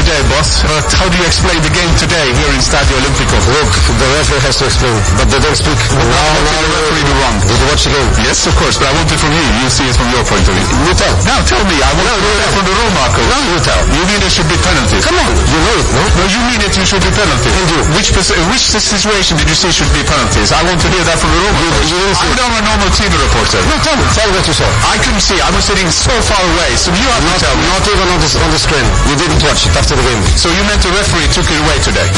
today, boss. But how do you explain the game today here in Stadio Olimpico? Look, the referee has to explain, but they don't speak. Now the referee do wrong. Did you watch the game? Yes, of course, but I want it from you. You see it from your point of view. You tell. Now tell me, I want to hear it from the rule, Marco. Now you tell. You mean there should be penalties? Come on, you know it, no? No, you mean it should be penalties. And you? Which situation did you say should be penalties? I want to hear that from the room. I'm not a normal TV reporter. No, tell me what you saw. I couldn't see. I was sitting so far away. So you have to tell me. Not even on the screen. You didn't watch it after the game. So you meant the referee took it away today?